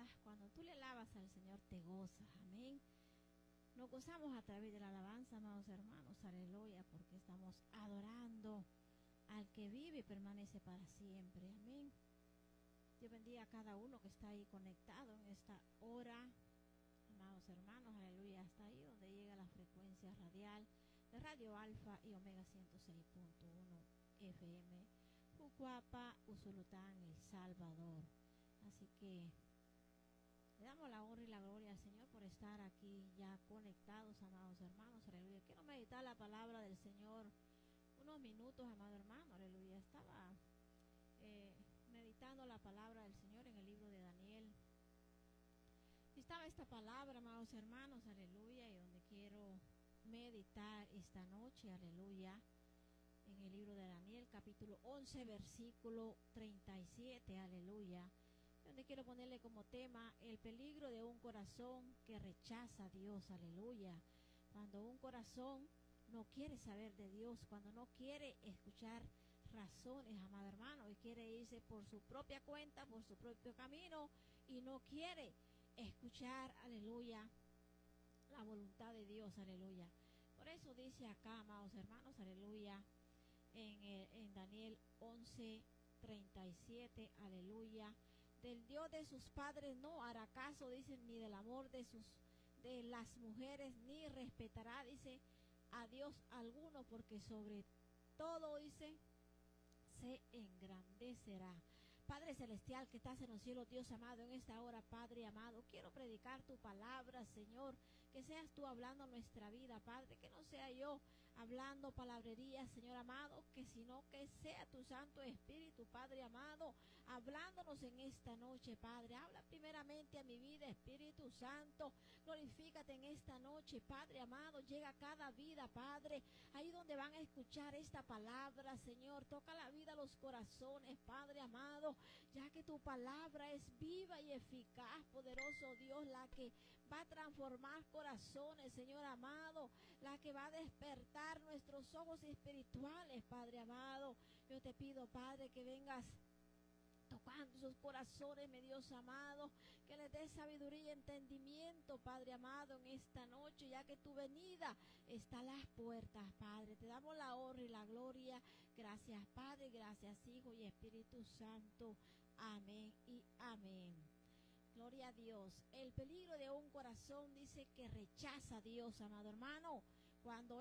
cuando tú le alabas al Señor, te gozas, amén. Nos gozamos a través de la alabanza, amados hermanos, aleluya, porque estamos adorando al que vive y permanece para siempre, amén. Dios bendiga a cada uno que está ahí conectado en esta hora, amados hermanos, aleluya, hasta ahí donde llega la frecuencia radial de Radio Alfa y Omega 106.1 FM, Jucuapa, Usulután, El Salvador. Así que le damos la honra y la gloria al Señor por estar aquí ya conectados, amados hermanos, aleluya. Quiero meditar la palabra del Señor unos minutos, amado hermano, aleluya. Estaba meditando la palabra del Señor en el libro de Daniel. Y estaba esta palabra, amados hermanos, aleluya, y donde quiero meditar esta noche, aleluya, en el libro de Daniel, capítulo 11, versículo 37, aleluya, donde quiero ponerle como tema el peligro de un corazón que rechaza a Dios, aleluya. Cuando un corazón no quiere saber de Dios, cuando no quiere escuchar razones, amado hermano, y quiere irse por su propia cuenta, por su propio camino, y no quiere escuchar, aleluya, la voluntad de Dios, aleluya. Por eso dice acá, amados hermanos, aleluya, en Daniel 11:37, aleluya, del Dios de sus padres no hará caso, dice, ni del amor de las mujeres, ni respetará, dice, a Dios alguno, porque sobre todo, dice, se engrandecerá. Padre celestial que estás en los cielos, Dios amado, en esta hora, Padre amado, quiero predicar tu palabra, Señor, que seas tú hablando nuestra vida, Padre, que no sea yo hablando palabrería, Señor amado, que sino que sea tu Santo Espíritu, Padre amado, hablándonos en esta noche, Padre. Habla primeramente a mi vida, Espíritu Santo, glorifícate en esta noche, Padre amado, llega a cada vida, Padre, ahí donde van a escuchar esta palabra, Señor, toca la vida a los corazones, Padre amado, ya que tu palabra es viva y eficaz, poderoso Dios, la que va a transformar corazones, Señor amado, la que va a despertar nuestros ojos espirituales, Padre amado. Yo te pido, Padre, que vengas tocando sus corazones, mi Dios amado, que les dé sabiduría y entendimiento, Padre amado, en esta noche, ya que tu venida está a las puertas, Padre. Te damos la honra y la gloria. Gracias, Padre, gracias, Hijo y Espíritu Santo. Amén y amén. Gloria a Dios. El peligro de un corazón, dice, que rechaza a Dios, amado hermano. Cuando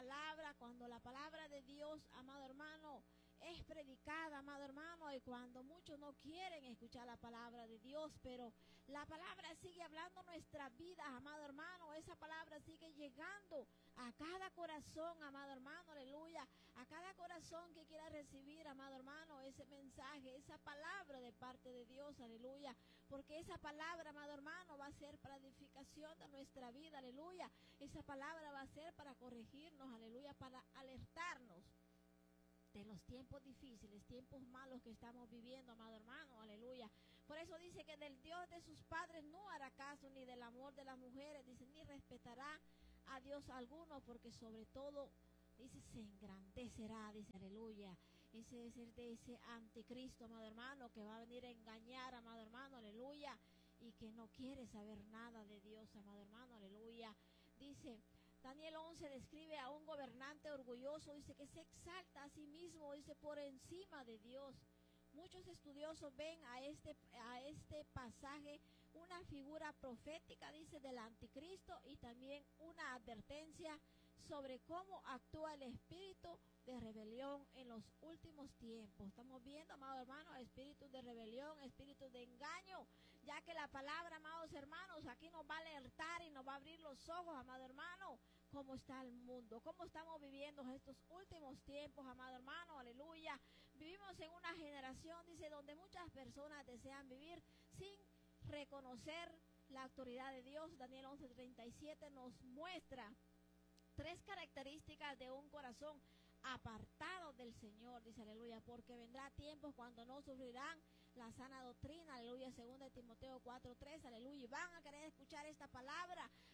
la palabra de Dios, amado hermano, es predicada, amado hermano, y cuando muchos no quieren escuchar la palabra de Dios, pero la palabra sigue hablando nuestra vida, amado hermano, esa palabra sigue llegando a cada corazón, amado hermano, aleluya, a cada corazón que quiera recibir, amado hermano, ese mensaje, esa palabra de parte de Dios, aleluya, porque esa palabra, amado hermano, va a ser para edificación de nuestra vida, aleluya, esa palabra va a ser para corregirnos, aleluya, para alertarnos de los tiempos difíciles, tiempos malos que estamos viviendo, amado hermano, aleluya. Por eso dice que del Dios de sus padres no hará caso, ni del amor de las mujeres, dice, ni respetará a Dios alguno, porque sobre todo, dice, se engrandecerá, dice, aleluya. Ese es el de ese anticristo, amado hermano, que va a venir a engañar, amado hermano, aleluya, y que no quiere saber nada de Dios, amado hermano, aleluya. Dice, Daniel 11 describe a un gobernante orgulloso, dice, que se exalta a sí mismo, dice, por encima de Dios. Muchos estudiosos ven a este pasaje una figura profética, dice, del anticristo, y también una advertencia sobre cómo actúa el espíritu de rebelión en los últimos tiempos. Estamos viendo, amados hermanos, espíritus de rebelión, espíritus de engaño, ya que la palabra, amados hermanos, aquí nos va a alertar y nos va a abrir los ojos, amado hermano, cómo está el mundo, cómo estamos viviendo estos últimos tiempos, amado hermano, aleluya. Vivimos en una generación, dice, donde muchas personas desean vivir sin reconocer la autoridad de Dios. Daniel 11:37 nos muestra 3 características de un corazón apartado del Señor, dice, aleluya, porque vendrá tiempos cuando no sufrirán la sana doctrina, aleluya, 2 Timoteo 4:3, aleluya, y van a querer escuchar esta palabra,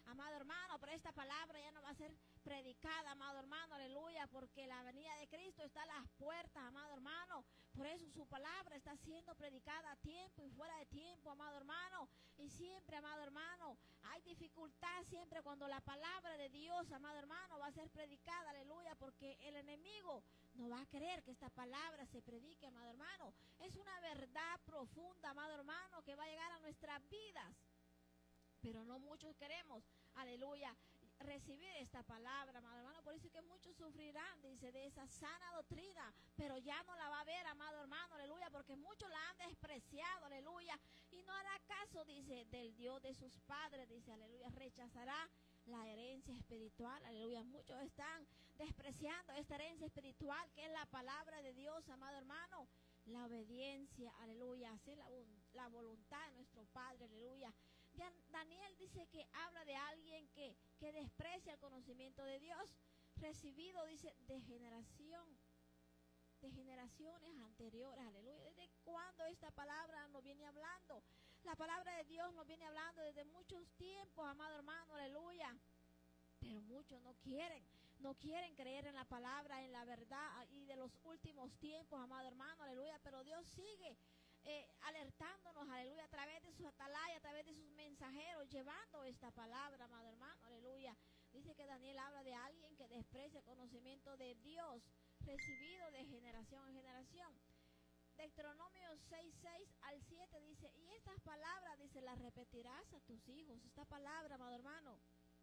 amado hermano, pero esta palabra ya no va a ser predicada, amado hermano, aleluya, porque la venida de Cristo está a las puertas, amado hermano. Por eso su palabra está siendo predicada a tiempo y fuera de tiempo, amado hermano. Y siempre, amado hermano, hay dificultad siempre cuando la palabra de Dios, amado hermano, va a ser predicada, aleluya, porque el enemigo no va a querer que esta palabra se predique, amado hermano. Es una verdad profunda, amado hermano, que va a llegar a nuestras vidas. Pero no muchos queremos, aleluya, recibir esta palabra, amado hermano. Por eso es que muchos sufrirán, dice, de esa sana doctrina, pero ya no la va a ver, amado hermano, aleluya, porque muchos la han despreciado, aleluya, y no hará caso, dice, del Dios de sus padres, dice, aleluya, rechazará la herencia espiritual, aleluya. Muchos están despreciando esta herencia espiritual que es la palabra de Dios, amado hermano, la obediencia, aleluya, hacer la voluntad de nuestro Padre, aleluya. Daniel dice que habla de alguien que desprecia el conocimiento de Dios, recibido, dice, de generaciones anteriores, aleluya. ¿Desde cuándo esta palabra nos viene hablando? La palabra de Dios nos viene hablando desde muchos tiempos, amado hermano, aleluya. Pero muchos no quieren creer en la palabra, en la verdad y de los últimos tiempos, amado hermano, aleluya. Pero Dios sigue alertándonos, aleluya, a través de su atalaya, a través de sus mensajeros, llevando esta palabra, amado hermano, aleluya. Dice que Daniel habla de alguien que desprecia el conocimiento de Dios, recibido de generación en generación. Deuteronomio 6:6 al 7 dice, y estas palabras, dice, las repetirás a tus hijos. Esta palabra, amado hermano,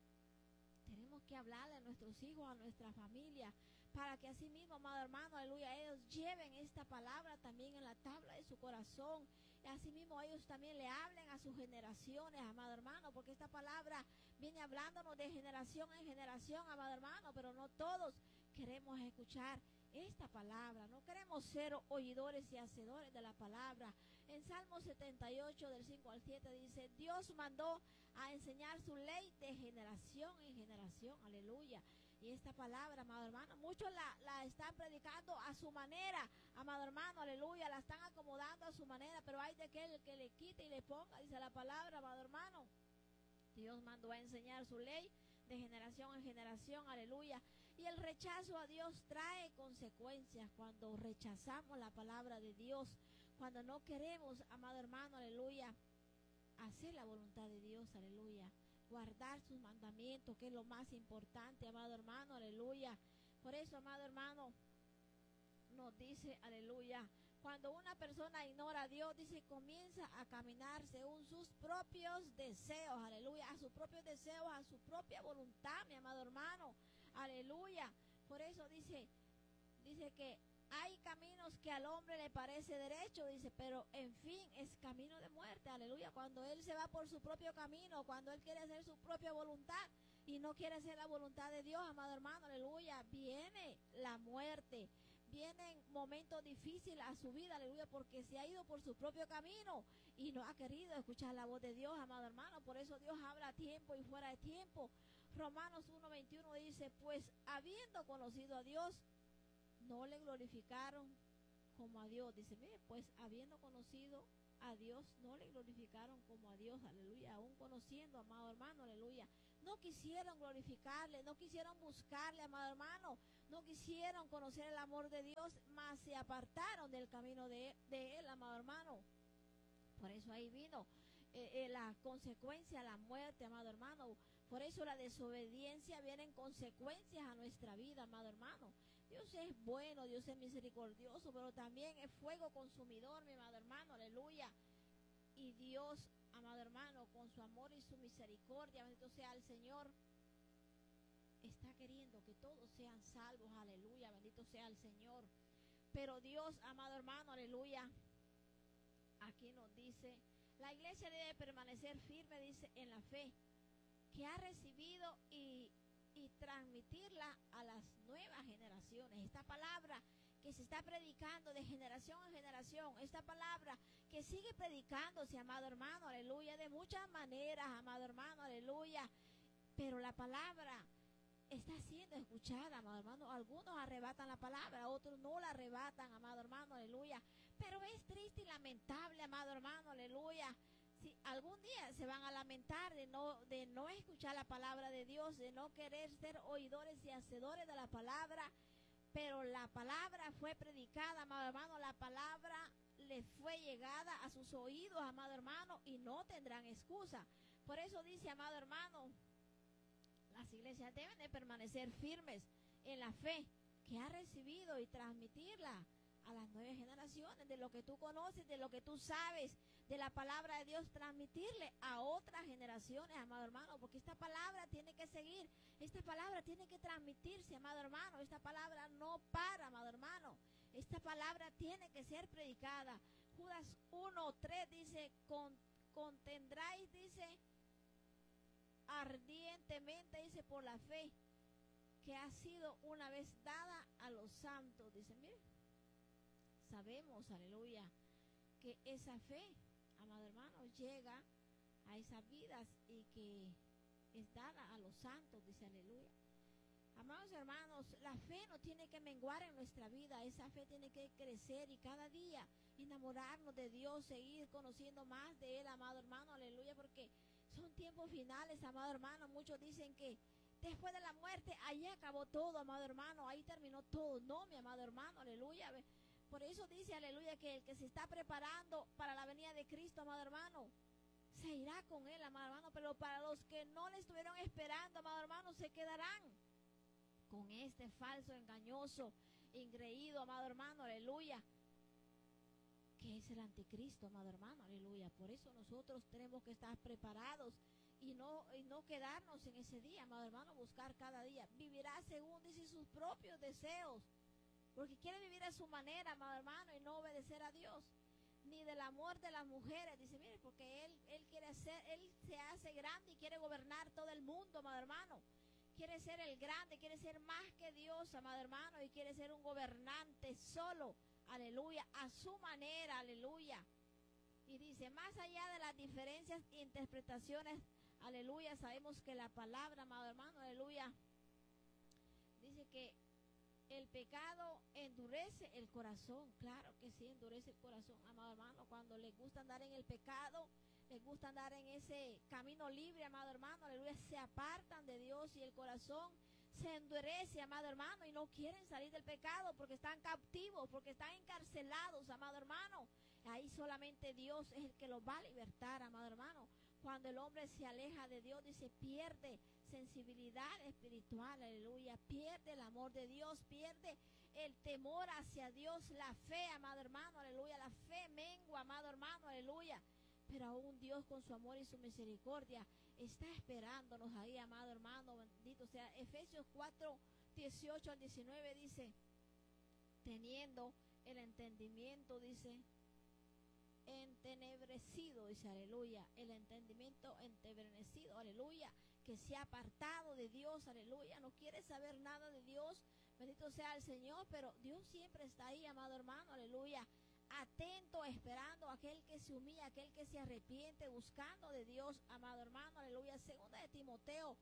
tenemos que hablarle a nuestros hijos, a nuestra familia, para que así mismo, amado hermano, aleluya, ellos lleven esta palabra también en la tabla de su corazón. Y así mismo ellos también le hablen a sus generaciones, amado hermano, porque esta palabra viene hablándonos de generación en generación, amado hermano, pero no todos queremos escuchar esta palabra, no queremos ser oidores y hacedores de la palabra. En Salmo 78 del 5 al 7 dice, Dios mandó a enseñar su ley de generación en generación, aleluya. Y esta palabra, amado hermano, muchos la están predicando a su manera, amado hermano, aleluya, la están acomodando a su manera, pero hay de aquel que le quite y le ponga, dice la palabra, amado hermano. Dios mandó a enseñar su ley de generación en generación, aleluya. Y el rechazo a Dios trae consecuencias cuando rechazamos la palabra de Dios, cuando no queremos, amado hermano, aleluya, hacer la voluntad de Dios, aleluya, guardar sus mandamientos, que es lo más importante, amado hermano, aleluya. Por eso, amado hermano, nos dice, aleluya, cuando una persona ignora a Dios, dice, comienza a caminar según sus propios deseos, aleluya, a sus propios deseos, a su propia voluntad, mi amado hermano, aleluya. Por eso dice que hay caminos que al hombre le parece derecho, dice, pero en fin es camino de muerte, aleluya. Cuando él se va por su propio camino, cuando él quiere hacer su propia voluntad y no quiere hacer la voluntad de Dios, amado hermano, aleluya, viene la muerte, vienen momentos difíciles a su vida, aleluya, porque se ha ido por su propio camino y no ha querido escuchar la voz de Dios, amado hermano. Por eso Dios habla a tiempo y fuera de tiempo. Romanos 1:21 dice, pues habiendo conocido a Dios, no le glorificaron como a Dios. Dice, mire, pues habiendo conocido a Dios, no le glorificaron como a Dios, aleluya. Aún conociendo, amado hermano, aleluya, no quisieron glorificarle, no quisieron buscarle, amado hermano, no quisieron conocer el amor de Dios, mas se apartaron del camino de él, amado hermano. Por eso ahí vino la consecuencia, la muerte, amado hermano. Por eso la desobediencia viene en consecuencias a nuestra vida, amado hermano. Dios es bueno, Dios es misericordioso, pero también es fuego consumidor, mi amado hermano, aleluya. Y Dios, amado hermano, con su amor y su misericordia, bendito sea el Señor, está queriendo que todos sean salvos, aleluya, bendito sea el Señor. Pero Dios, amado hermano, aleluya, aquí nos dice, la iglesia debe permanecer firme, dice, en la fe que ha recibido y transmitirla a las nuevas generaciones. Esta palabra que se está predicando de generación en generación, esta palabra que sigue predicándose, amado hermano, aleluya, de muchas maneras, amado hermano, aleluya, pero la palabra está siendo escuchada, amado hermano. Algunos arrebatan la palabra, otros no la arrebatan, amado hermano, aleluya, pero es triste y lamentable, amado hermano, aleluya, si algún día se van a lamentar de no escuchar la palabra de Dios, de no querer ser oidores y hacedores de la palabra, pero la palabra fue predicada, amado hermano, la palabra le fue llegada a sus oídos, amado hermano, y no tendrán excusa. Por eso dice, amado hermano, las iglesias deben de permanecer firmes en la fe que ha recibido y transmitirla a las nuevas generaciones, de lo que tú conoces, de lo que tú sabes, de la palabra de Dios, transmitirle a otras generaciones, amado hermano, porque esta palabra tiene que seguir, esta palabra tiene que transmitirse, amado hermano, esta palabra no para, amado hermano, esta palabra tiene que ser predicada. Judas 1:3 dice, contendráis, dice, ardientemente, dice, por la fe que ha sido una vez dada a los santos. Dice, mire, sabemos, aleluya, que esa fe, amado hermano, llega a esas vidas y que es dada a los santos, dice, aleluya. Amados hermanos, la fe no tiene que menguar en nuestra vida, esa fe tiene que crecer y cada día enamorarnos de Dios, seguir conociendo más de Él, amado hermano, aleluya, porque son tiempos finales, amado hermano. Muchos dicen que después de la muerte, ahí acabó todo, amado hermano, ahí terminó todo. No, mi amado hermano, aleluya. Por eso dice, aleluya, que el que se está preparando para la venida de Cristo, amado hermano, se irá con Él, amado hermano. Pero para los que no le estuvieron esperando, amado hermano, se quedarán con este falso, engañoso, engreído, amado hermano, aleluya, que es el anticristo, amado hermano, aleluya. Por eso nosotros tenemos que estar preparados y no quedarnos en ese día, amado hermano, buscar cada día. Vivirá según, dice, sus propios deseos, porque quiere vivir a su manera, amado hermano, y no obedecer a Dios, ni del amor de las mujeres. Dice, mire, porque él quiere hacer, él se hace grande y quiere gobernar todo el mundo, amado hermano. Quiere ser el grande, quiere ser más que Dios, amado hermano, y quiere ser un gobernante solo, aleluya, a su manera, aleluya. Y dice, más allá de las diferencias e interpretaciones, aleluya, sabemos que la palabra, amado hermano, aleluya, dice que el pecado endurece el corazón. Claro que sí, endurece el corazón, amado hermano, cuando les gusta andar en el pecado, les gusta andar en ese camino libre, amado hermano, aleluya, se apartan de Dios y el corazón se endurece, amado hermano, y no quieren salir del pecado porque están cautivos, porque están encarcelados, amado hermano. Ahí solamente Dios es el que los va a libertar, amado hermano. Cuando el hombre se aleja de Dios, dice, pierde sensibilidad espiritual, aleluya, pierde el amor de Dios, pierde el temor hacia Dios, la fe, amado hermano, aleluya, la fe mengua, amado hermano, aleluya. Pero aún Dios con su amor y su misericordia está esperándonos ahí, amado hermano, bendito sea. Efesios 4:18-19 dice, teniendo el entendimiento, dice, entenebrecido, dice, aleluya, el entendimiento entenebrecido, aleluya, que se ha apartado de Dios, aleluya, no quiere saber nada de Dios, bendito sea el Señor, pero Dios siempre está ahí, amado hermano, aleluya, atento, esperando a aquel que se humilla, aquel que se arrepiente, buscando de Dios, amado hermano, aleluya. Segunda de Timoteo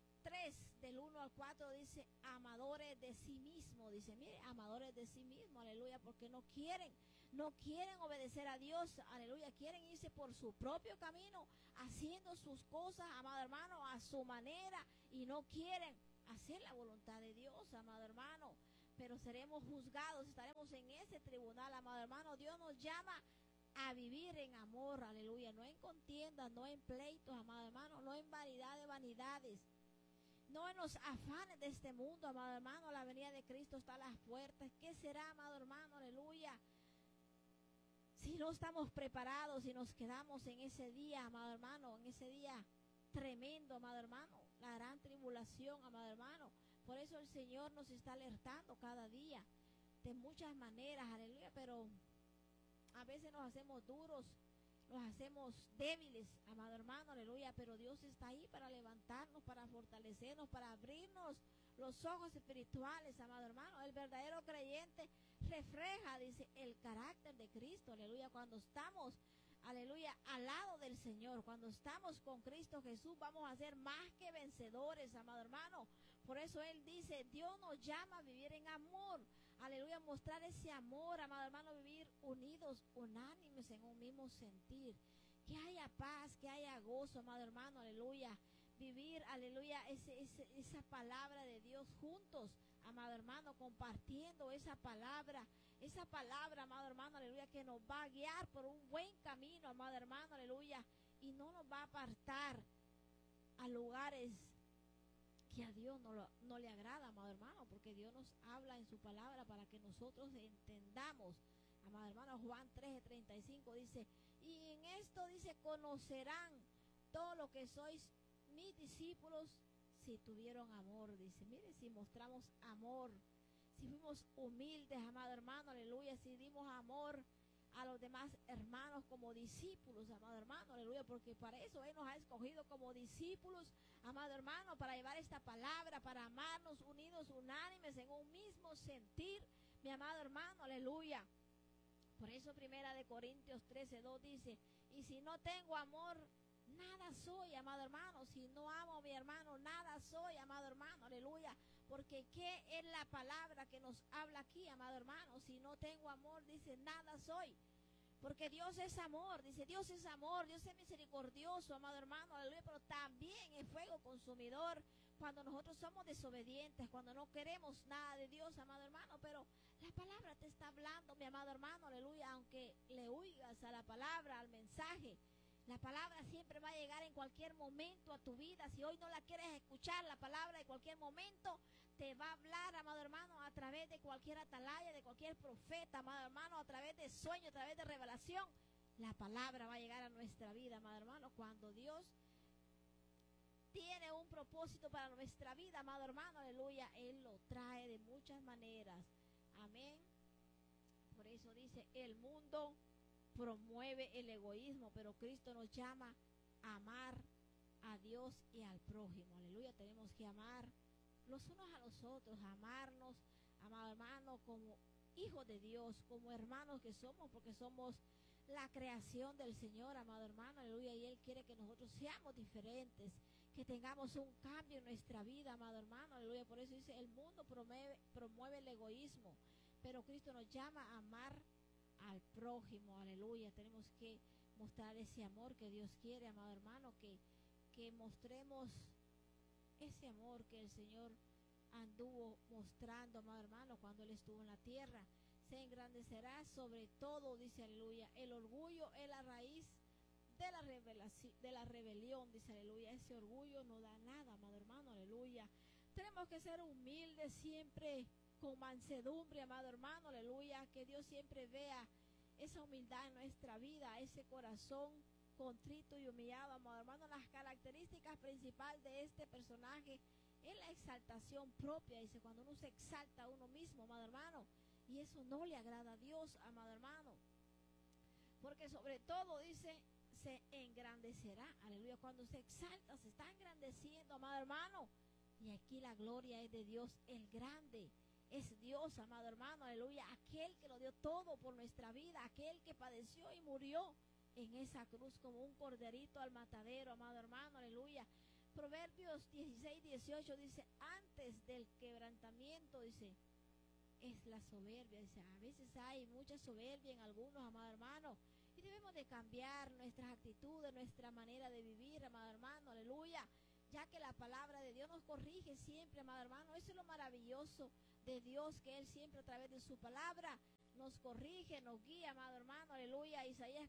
3:1-4 dice, amadores de sí mismo, dice, mire, amadores de sí mismo, aleluya, porque no quieren obedecer a Dios, aleluya, quieren irse por su propio camino, haciendo sus cosas, amado hermano, a su manera, y no quieren hacer la voluntad de Dios, amado hermano. Pero seremos juzgados, estaremos en ese tribunal, amado hermano. Dios nos llama a vivir en amor, aleluya, no en contiendas, no en pleitos, amado hermano, no en vanidad de vanidades, no en los afanes de este mundo, amado hermano. La venida de Cristo está a las puertas. ¿Qué será, amado hermano? Aleluya. Si no estamos preparados y nos quedamos en ese día, amado hermano, en ese día tremendo, amado hermano, la gran tribulación, amado hermano. Por eso el Señor nos está alertando cada día, de muchas maneras, aleluya, pero a veces nos hacemos duros, nos hacemos débiles, amado hermano, aleluya, pero Dios está ahí para levantarnos, para fortalecernos, para abrirnos los ojos espirituales, amado hermano. El verdadero creyente refleja, dice, el carácter de Cristo, aleluya, cuando estamos, aleluya, al lado del Señor, cuando estamos con Cristo Jesús, vamos a ser más que vencedores, amado hermano. Por eso Él dice, Dios nos llama a vivir en amor, aleluya, mostrar ese amor, amado hermano, vivir unidos, unánimes en un mismo sentir. que haya paz, que haya gozo, amado hermano, aleluya. Vivir, aleluya, esa palabra de Dios juntos, amado hermano, compartiendo esa palabra, amado hermano, aleluya, que nos va a guiar por un buen camino, amado hermano, aleluya, y no nos va a apartar a lugares que a Dios no le agrada, amado hermano, porque Dios nos habla en su palabra para que nosotros entendamos. Amado hermano, Juan 13:35 dice, y en esto dice, conocerán todo lo que sois mis discípulos si tuvieron amor. Dice, mire, si mostramos amor, si fuimos humildes, amado hermano, aleluya, si dimos amor a los demás hermanos como discípulos, amado hermano, aleluya, porque para eso Él nos ha escogido como discípulos, amado hermano, para llevar esta palabra, para amarnos unidos, unánimes, en un mismo sentir, mi amado hermano, aleluya. Por eso Primera de Corintios 13:2 dice, y si no tengo amor, nada soy, amado hermano. Si no amo a mi hermano, nada soy, amado hermano, aleluya. Porque ¿qué es la palabra que nos habla aquí, amado hermano? Si no tengo amor, dice, nada soy. Porque Dios es amor, dice, Dios es amor, Dios es misericordioso, amado hermano, aleluya. Pero también es fuego consumidor cuando nosotros somos desobedientes, cuando no queremos nada de Dios, amado hermano. Pero la palabra te está hablando, mi amado hermano, aleluya. Aunque le oigas a la palabra, al mensaje, la palabra siempre va a llegar en cualquier momento a tu vida. Si hoy no la quieres escuchar, la palabra en cualquier momento te va a hablar, amado hermano, a través de cualquier atalaya, de cualquier profeta, amado hermano, a través de sueño, a través de revelación. La palabra va a llegar a nuestra vida, amado hermano, cuando Dios tiene un propósito para nuestra vida, amado hermano, aleluya. Él lo trae de muchas maneras. Amén. Por eso dice, el mundo promueve el egoísmo, pero Cristo nos llama a amar a Dios y al prójimo, aleluya. Tenemos que amar los unos a los otros, amarnos, amado hermano, como hijos de Dios, como hermanos que somos, porque somos la creación del Señor, amado hermano, aleluya. Y Él quiere que nosotros seamos diferentes, que tengamos un cambio en nuestra vida, amado hermano, aleluya. Por eso dice, el mundo promueve el egoísmo, pero Cristo nos llama a amar al prójimo, aleluya. Tenemos que mostrar ese amor que Dios quiere, amado hermano, que mostremos ese amor que el Señor anduvo mostrando, amado hermano, cuando Él estuvo en la tierra. Se engrandecerá sobre todo, dice, aleluya. El orgullo es la raíz de la rebelión, dice, aleluya. Ese orgullo no da nada, amado hermano, aleluya. Tenemos que ser humildes siempre, con mansedumbre, amado hermano, aleluya. Que Dios siempre vea esa humildad en nuestra vida, ese corazón contrito y humillado, amado hermano. Las características principales de este personaje es la exaltación propia, dice, cuando uno se exalta a uno mismo, amado hermano, y eso no le agrada a Dios, amado hermano. Porque sobre todo, dice, se engrandecerá, aleluya. Cuando se exalta, se está engrandeciendo, amado hermano. Y aquí la gloria es de Dios, el grande. Es Dios, amado hermano, aleluya. Aquel que lo dio todo por nuestra vida, aquel que padeció y murió en esa cruz como un corderito al matadero, amado hermano, aleluya. Proverbios 16:18 dice, antes del quebrantamiento, dice, es la soberbia. Dice, a veces hay mucha soberbia en algunos, amado hermano, y debemos de cambiar nuestras actitudes, nuestra manera de vivir, amado hermano, aleluya, ya que la palabra de Dios nos corrige siempre, amado hermano. Eso es lo maravilloso de Dios, que Él siempre a través de su palabra nos corrige, nos guía, amado hermano, aleluya. Isaías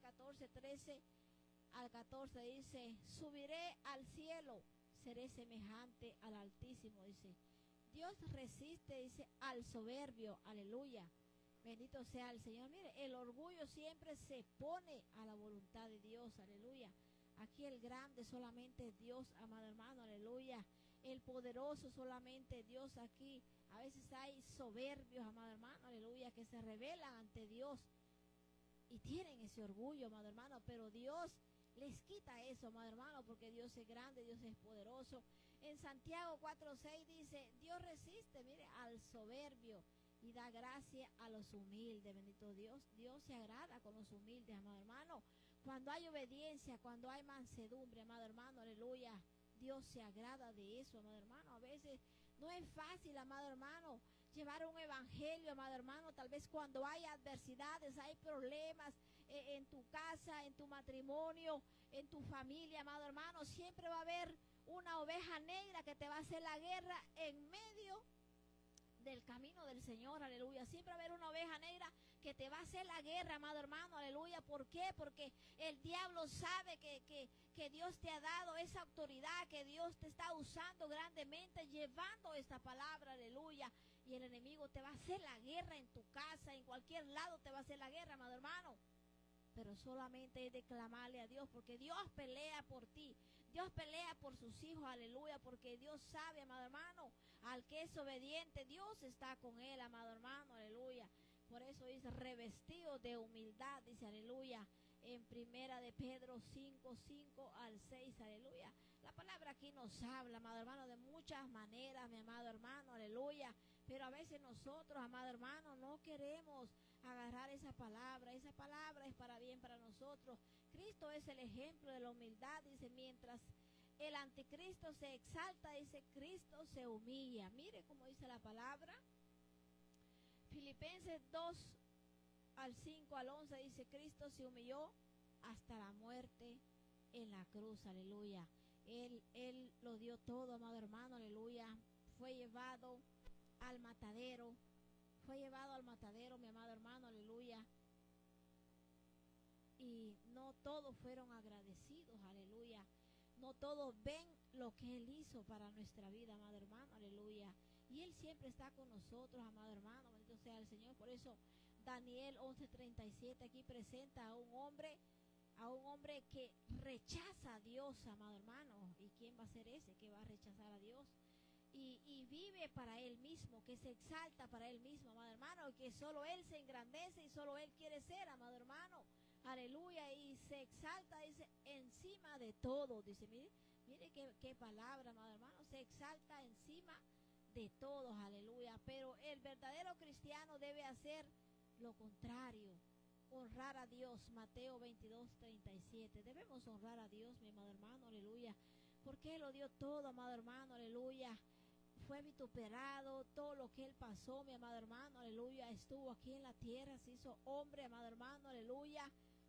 14:13-14 dice, subiré al cielo, seré semejante al Altísimo, dice. Dios resiste, dice, al soberbio, aleluya. Bendito sea el Señor. Mire, el orgullo siempre se pone a la voluntad de Dios, aleluya. Aquí el grande solamente es Dios, amado hermano, aleluya. El poderoso solamente Dios aquí. A veces hay soberbios, amado hermano, aleluya, que se rebelan ante Dios y tienen ese orgullo, amado hermano, pero Dios les quita eso, amado hermano, porque Dios es grande, Dios es poderoso. En Santiago 4:6 dice, Dios resiste, mire, al soberbio y da gracia a los humildes. Bendito Dios. Dios se agrada con los humildes, amado hermano. Cuando hay obediencia, cuando hay mansedumbre, amado hermano, aleluya, Dios se agrada de eso, amado hermano. A veces no es fácil, amado hermano, llevar un evangelio, amado hermano. Tal vez cuando hay adversidades, hay problemas en tu casa, casa, en tu matrimonio, en tu familia, amado hermano, siempre va a haber una oveja negra que te va a hacer la guerra en medio del camino del Señor, aleluya. Siempre va a haber una oveja negra que te va a hacer la guerra, amado hermano, aleluya. ¿Por qué? Porque el diablo sabe que Dios te ha dado esa autoridad, que Dios te está usando grandemente, llevando esta palabra, aleluya. Y el enemigo te va a hacer la guerra en tu casa, en cualquier lado te va a hacer la guerra, amado hermano. Pero solamente es de clamarle a Dios, porque Dios pelea por ti. Dios pelea por sus hijos, aleluya, porque Dios sabe, amado hermano, al que es obediente, Dios está con él, amado hermano, aleluya. Por eso dice, revestido de humildad, dice, aleluya, en primera de Pedro 5, 5 al 6, aleluya. La palabra aquí nos habla, amado hermano, de muchas maneras, mi amado hermano, aleluya. Pero a veces nosotros, amado hermano, no queremos agarrar esa palabra es para bien para nosotros. Cristo es el ejemplo de la humildad, dice, mientras el anticristo se exalta, dice, Cristo se humilla. Mire cómo dice la palabra. Filipenses 2, al 5 al 11 dice, Cristo se humilló hasta la muerte en la cruz, aleluya. Él lo dio todo, amado hermano, aleluya. Fue llevado al matadero, mi amado hermano, aleluya. Y no todos fueron agradecidos, aleluya. No todos ven lo que Él hizo para nuestra vida, amado hermano, aleluya. Y Él siempre está con nosotros, amado hermano, bendito sea el Señor. Por eso Daniel 11:37 aquí presenta a un hombre que rechaza a Dios, amado hermano. ¿Y quién va a ser ese que va a rechazar a Dios? Y vive para Él mismo, que se exalta para Él mismo, amado hermano, y que solo Él se engrandece y solo Él quiere ser, amado hermano, aleluya, y se exalta, dice, encima de todo, dice, mire qué palabra, amado hermano, se exalta encima de todos, aleluya. Pero el verdadero cristiano debe hacer lo contrario, honrar a Dios. Mateo 22:37, debemos honrar a Dios, mi amado hermano, aleluya, porque Él lo dio todo, amado hermano, aleluya. Fue vituperado, todo lo que Él pasó, mi amado hermano, aleluya, estuvo aquí en la tierra, se hizo hombre, amado hermano, aleluya,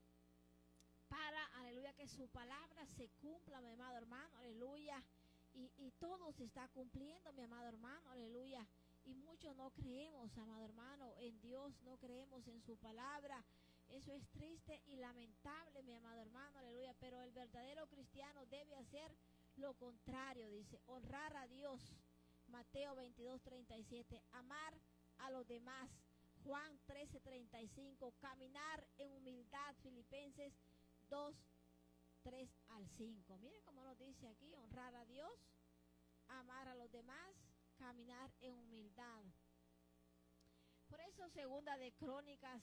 para, aleluya, que su palabra se cumpla, mi amado hermano, aleluya. Y todo se está cumpliendo, mi amado hermano, aleluya. Y muchos no creemos, amado hermano, en Dios, no creemos en su palabra. Eso es triste y lamentable, mi amado hermano, aleluya. Pero el verdadero cristiano debe hacer lo contrario, dice, honrar a Dios. Mateo 22:37, amar a los demás. Juan 13:35, caminar en humildad. Filipenses 2, 3 al 5. Miren cómo nos dice aquí, honrar a Dios, amar a los demás, caminar en humildad. Por eso segunda de Crónicas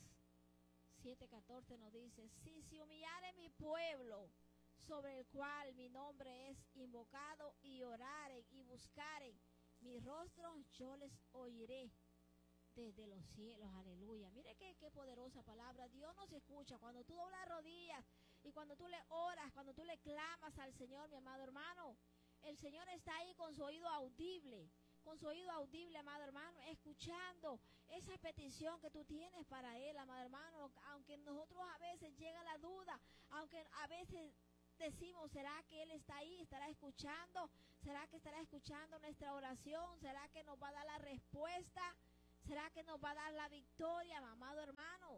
7:14 nos dice, si se humillare mi pueblo, sobre el cual mi nombre es invocado, y oraren y buscaren mi rostro, yo les oiré desde los cielos, aleluya. Mire qué poderosa palabra. Dios nos escucha cuando tú doblas rodillas y cuando tú le oras, cuando tú le clamas al Señor, mi amado hermano. El Señor está ahí con su oído audible, amado hermano, escuchando esa petición que tú tienes para Él, amado hermano. Aunque nosotros a veces llega la duda, aunque a veces decimos, ¿será que Él está ahí? ¿Estará escuchando? ¿Será que estará escuchando nuestra oración? ¿Será que nos va a dar la respuesta? ¿Será que nos va a dar la victoria, amado hermano?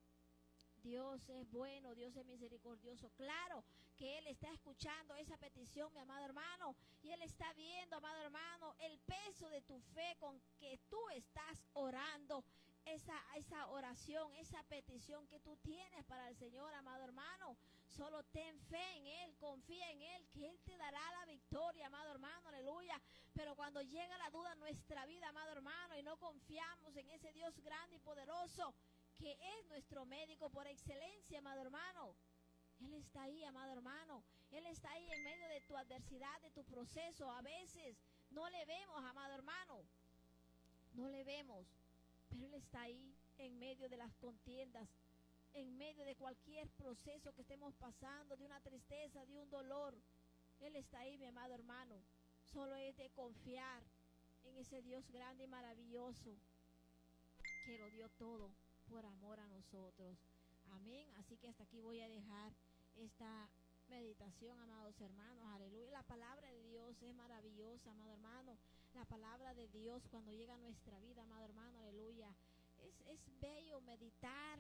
Dios es bueno, Dios es misericordioso. Claro que Él está escuchando esa petición, mi amado hermano, y Él está viendo, amado hermano, el peso de tu fe con que tú estás orando, esa oración, esa petición que tú tienes para el Señor, amado hermano. Solo ten fe en Él, confía en Él, que Él te dará la victoria, amado hermano, aleluya. Pero cuando llega la duda en nuestra vida, amado hermano, y no confiamos en ese Dios grande y poderoso, que es nuestro médico por excelencia, amado hermano, Él está ahí, amado hermano. Él está ahí en medio de tu adversidad, de tu proceso. A veces no le vemos, amado hermano, no le vemos, pero Él está ahí en medio de las contiendas, en medio de cualquier proceso que estemos pasando, de una tristeza, de un dolor. Él está ahí, mi amado hermano. Solo es de confiar en ese Dios grande y maravilloso, que lo dio todo por amor a nosotros. Amén. Así que hasta aquí voy a dejar esta meditación, amados hermanos. Aleluya. La palabra de Dios es maravillosa, amado hermano. La palabra de Dios cuando llega a nuestra vida, amado hermano, aleluya. Es bello meditar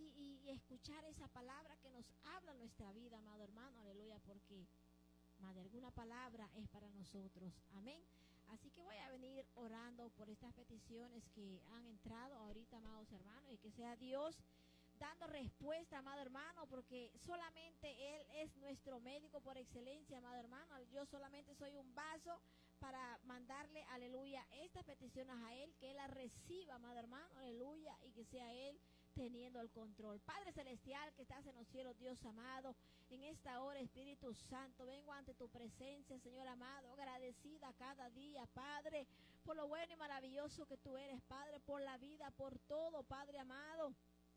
y escuchar esa palabra que nos habla en nuestra vida, amado hermano, aleluya, porque más de alguna palabra es para nosotros. Amén. Así que voy a venir orando por estas peticiones que han entrado ahorita, amados hermanos, y que sea Dios dando respuesta, amado hermano, porque solamente Él es nuestro médico por excelencia, amado hermano. Yo solamente soy un vaso para mandarle, aleluya, estas peticiones a Él, que Él las reciba, amado hermano, aleluya, y que sea Él teniendo el control. Padre celestial que estás en los cielos, Dios amado, en esta hora, Espíritu Santo, vengo ante tu presencia, Señor amado, agradecida cada día, Padre, por lo bueno y maravilloso que tú eres, Padre, por la vida, por todo, Padre amado.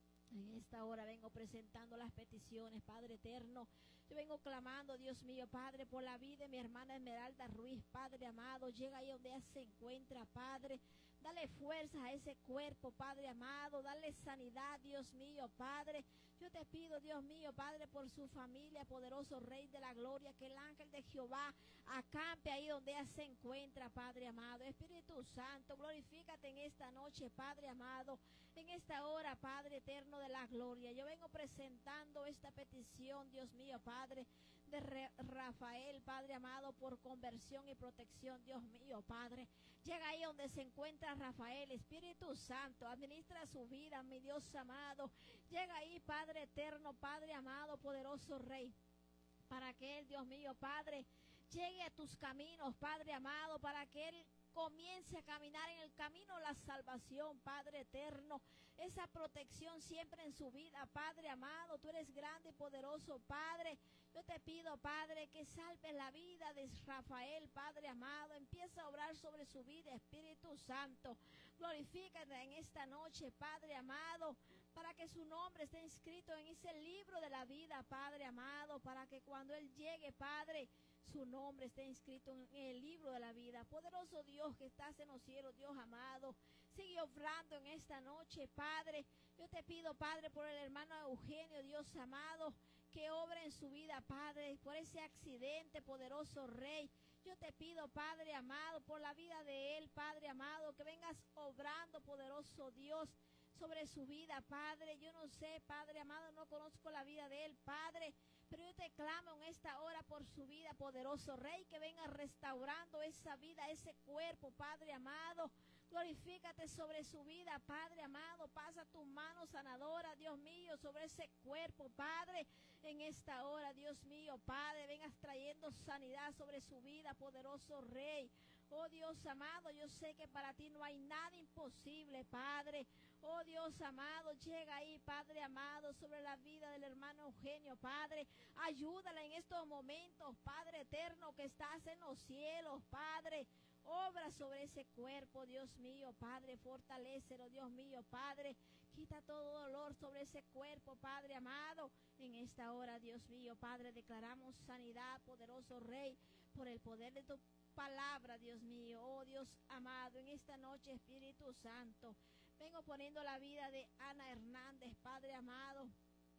En esta hora vengo presentando las peticiones, Padre eterno. Yo vengo clamando, Dios mío, Padre, por la vida de mi hermana Esmeralda Ruiz, Padre amado. Llega ahí donde ella se encuentra, Padre. Dale fuerza a ese cuerpo, Padre amado. Dale sanidad, Dios mío, Padre. Yo te pido, Dios mío, Padre, por su familia, poderoso Rey de la Gloria, que el ángel de Jehová acampe ahí donde ella se encuentra, Padre amado. Espíritu Santo, glorifícate en esta noche, Padre amado. En esta hora, Padre eterno de la gloria, yo vengo presentando esta petición, Dios mío, Padre, de Rafael, Padre amado, por conversión y protección, Dios mío, Padre. Llega ahí donde se encuentra Rafael, Espíritu Santo, administra su vida, mi Dios amado. Llega ahí, Padre eterno, Padre amado, poderoso Rey, para que Él, Dios mío, Padre, llegue a tus caminos, Padre amado, para que Él comience a caminar en el camino de la salvación, Padre eterno. Esa protección siempre en su vida, Padre amado. Tú eres grande y poderoso, Padre. Yo te pido, Padre, que salves la vida de Rafael, Padre amado. Empieza a obrar sobre su vida, Espíritu Santo. Glorifícate en esta noche, Padre amado, para que su nombre esté inscrito en ese libro de la vida, Padre amado, para que cuando Él llegue, Padre, su nombre esté inscrito en el libro de la vida. Poderoso Dios que estás en los cielos, Dios amado, sigue obrando en esta noche, Padre. Yo te pido, Padre, por el hermano Eugenio, Dios amado, que obre en su vida, Padre, por ese accidente, poderoso Rey. Yo te pido, Padre amado, por la vida de él, Padre amado, que vengas obrando, poderoso Dios, sobre su vida, Padre. Yo no sé, Padre amado, no conozco la vida de él, Padre, pero yo te clamo en esta hora por su vida, poderoso Rey, que venga restaurando esa vida, ese cuerpo, Padre amado. Glorifícate sobre su vida, Padre amado. Pasa tu mano sanadora, Dios mío, sobre ese cuerpo, Padre. En esta hora, Dios mío, Padre, vengas trayendo sanidad sobre su vida, poderoso Rey. Oh Dios amado, yo sé que para ti no hay nada imposible, Padre. Oh Dios amado, llega ahí, Padre amado, sobre la vida del hermano Eugenio, Padre. Ayúdala en estos momentos, Padre eterno, que estás en los cielos, Padre. Obra sobre ese cuerpo, Dios mío, Padre. Fortalécelo, Dios mío, Padre. Quita todo dolor sobre ese cuerpo, Padre amado. En esta hora, Dios mío, Padre, declaramos sanidad, poderoso Rey, por el poder de tu palabra, Dios mío. Oh Dios amado, en esta noche, Espíritu Santo, vengo poniendo la vida de Ana Hernández, Padre amado,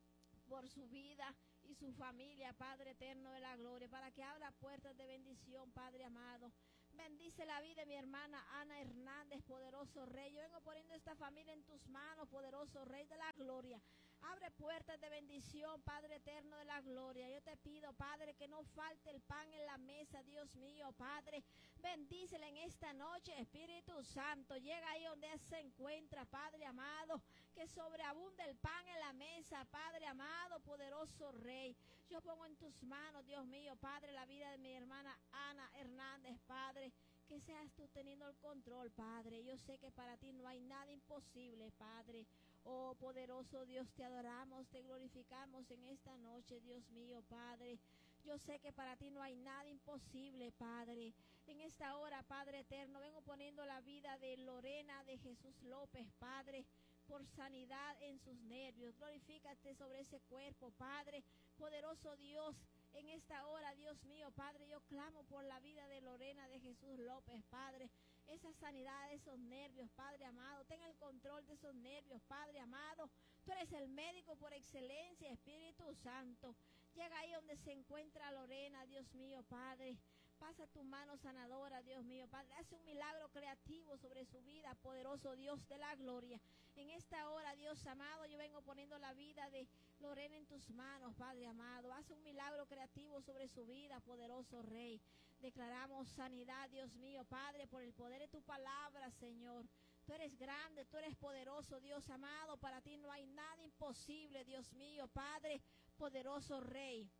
por su vida y su familia, Padre eterno de la gloria, para que abra puertas de bendición, Padre amado. Bendice la vida de mi hermana Ana Hernández, poderoso Rey. Yo vengo poniendo esta familia en tus manos, poderoso Rey de la gloria. Abre puertas de bendición, Padre eterno de la gloria. Yo te pido, Padre, que no falte el pan en la mesa, Dios mío, Padre. Bendícela en esta noche, Espíritu Santo. Llega ahí donde se encuentra, Padre amado. Que sobreabunde el pan en la mesa, Padre amado, poderoso Rey. Yo pongo en tus manos, Dios mío, Padre, la vida de mi hermana Ana Hernández, Padre. Que seas tú teniendo el control, Padre. Yo sé que para ti no hay nada imposible, Padre. Oh, poderoso Dios, te adoramos, te glorificamos en esta noche, Dios mío, Padre. Yo sé que para ti no hay nada imposible, Padre. En esta hora, Padre eterno, vengo poniendo la vida de Lorena de Jesús López, Padre, por sanidad en sus nervios. Glorifícate sobre ese cuerpo, Padre. Poderoso Dios, en esta hora, Dios mío, Padre, yo clamo por la vida de Lorena de Jesús López, Padre. esa sanidad de esos nervios, Padre amado. Ten el control de esos nervios, Padre amado. Tú eres el médico por excelencia, Espíritu Santo. Llega ahí donde se encuentra Lorena, Dios mío, Padre. Pasa tu mano sanadora, Dios mío, Padre. Hace un milagro creativo sobre su vida, poderoso Dios de la gloria. En esta hora, Dios amado, yo vengo poniendo la vida de Lorena en tus manos, Padre amado. Hace un milagro creativo sobre su vida, poderoso Rey. Declaramos sanidad, Dios mío, Padre, por el poder de tu palabra, Señor. Tú eres grande, tú eres poderoso, Dios amado. Para ti no hay nada imposible, Dios mío, Padre, poderoso Rey.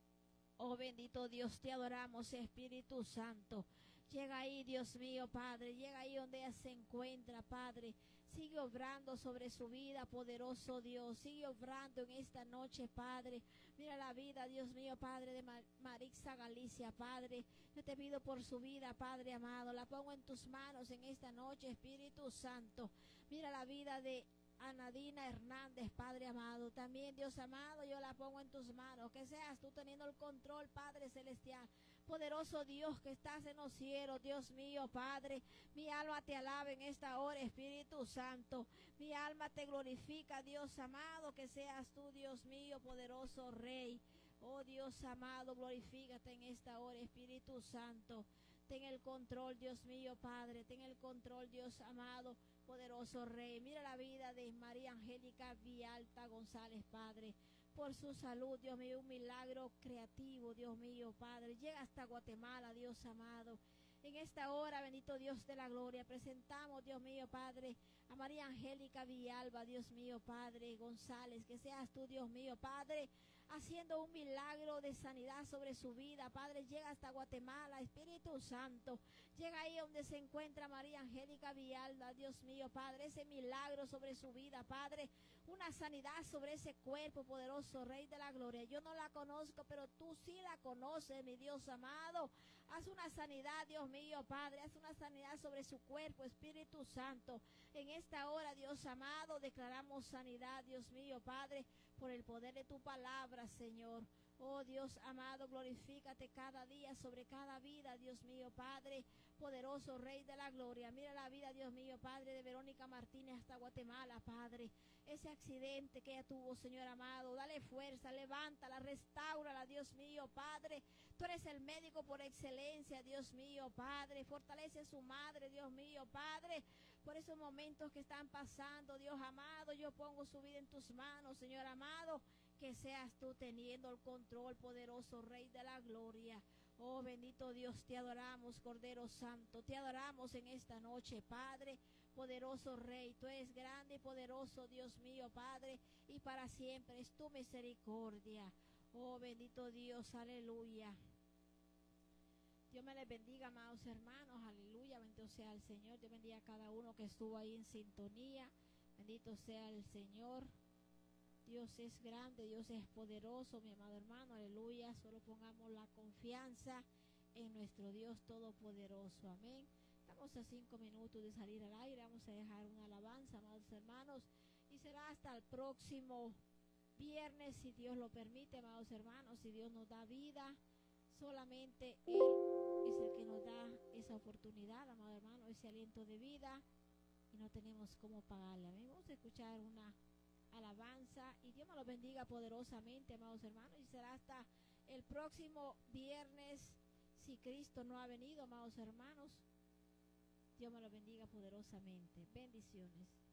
Oh bendito Dios, te adoramos, Espíritu Santo. Llega ahí, Dios mío, Padre. Llega ahí donde ella se encuentra, Padre. Sigue obrando sobre su vida, poderoso Dios. Sigue obrando en esta noche, Padre. Mira la vida, Dios mío, Padre, de Marixa Galicia, Padre. Yo te pido por su vida, Padre amado. La pongo en tus manos en esta noche, Espíritu Santo. Mira la vida de Anadina Hernández, Padre amado. También, Dios amado, yo la pongo en tus manos. Que seas tú teniendo el control, Padre celestial. Poderoso Dios que estás en los cielos, Dios mío, Padre. Mi alma te alaba en esta hora, Espíritu Santo. Mi alma te glorifica, Dios amado. Que seas tú, Dios mío, poderoso Rey. Oh Dios amado, glorifícate en esta hora, Espíritu Santo. Ten el control, Dios mío, Padre. Ten el control, Dios amado, poderoso Rey. Mira la vida de María Angélica Villalta González, Padre. Por su salud, Dios mío, un milagro creativo, Dios mío, Padre. Llega hasta Guatemala, Dios amado. En esta hora, bendito Dios de la gloria, presentamos, Dios mío, Padre, a María Angélica Villalba, Dios mío, Padre González. Que seas tú, Dios mío, Padre, haciendo un milagro de sanidad sobre su vida, Padre. Llega hasta Guatemala, Espíritu Santo. Llega ahí donde se encuentra María Angélica Villalba, Dios mío, Padre. Ese milagro sobre su vida, Padre. Una sanidad sobre ese cuerpo, poderoso Rey de la gloria. Yo no la conozco, pero tú sí la conoces, mi Dios amado. Haz una sanidad, Dios mío, Padre. Haz una sanidad sobre su cuerpo, Espíritu Santo. En esta hora, Dios amado, declaramos sanidad, Dios mío, Padre, por el poder de tu palabra, Señor. Oh Dios amado, glorifícate cada día sobre cada vida, Dios mío, Padre, poderoso Rey de la gloria. Mira la vida, Dios mío, Padre, de Verónica Martínez hasta Guatemala, Padre. Ese accidente que ella tuvo, Señor amado, dale fuerza, levántala, restáurala, Dios mío, Padre. Tú eres el médico por excelencia, Dios mío, Padre. Fortalece a su madre, Dios mío, Padre. Por esos momentos que están pasando, Dios amado, yo pongo su vida en tus manos, Señor amado. Que seas tú teniendo el control, poderoso Rey de la gloria. Oh bendito Dios, te adoramos, Cordero Santo. Te adoramos en esta noche, Padre, poderoso Rey. Tú eres grande y poderoso, Dios mío, Padre, y para siempre es tu misericordia. Oh bendito Dios, aleluya. Dios me les bendiga, amados hermanos, aleluya. Bendito sea el Señor. Dios bendiga a cada uno que estuvo ahí en sintonía. Bendito sea el Señor. Dios es grande, Dios es poderoso, mi amado hermano, aleluya. Solo pongamos la confianza en nuestro Dios todopoderoso, amén. Estamos a 5 minutos de salir al aire. Vamos a dejar una alabanza, amados hermanos, y será hasta el próximo viernes, si Dios lo permite, amados hermanos. Si Dios nos da vida, solamente Él es el que nos da esa oportunidad, amado hermano, ese aliento de vida, y no tenemos cómo pagarle, amén. Vamos a escuchar una alabanza y Dios me los bendiga poderosamente, amados hermanos, y será hasta el próximo viernes, si Cristo no ha venido, amados hermanos. Dios me los bendiga poderosamente. Bendiciones.